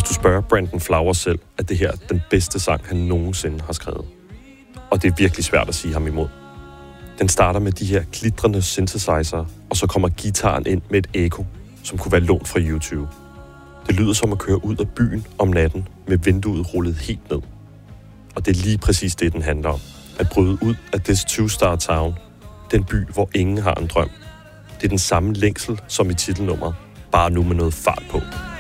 Hvis du spørger Brandon Flowers selv, at det her er den bedste sang, han nogensinde har skrevet. Og det er virkelig svært at sige ham imod. Den starter med de her glitrende synthesizer, og så kommer gitaren ind med et ekko, som kunne være lånt fra YouTube. Det lyder som at køre ud af byen om natten med vinduet rullet helt ned. Og det er lige præcis det, den handler om. At bryde ud af This Two-Star Town, den by, hvor ingen har en drøm. Det er den samme længsel som i titelnummeret, bare nu med noget fart på.